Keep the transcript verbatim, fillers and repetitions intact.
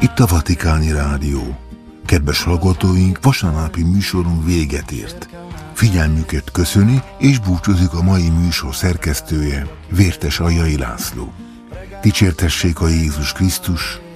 Itt a Vatikáni Rádió. Kedves hallgatóink, vasárnapi műsorunk véget ért. Figyelmüket köszöni és búcsúzik a mai műsor szerkesztője, Vértes Aljai László. Dicsértessék a Jézus Krisztus,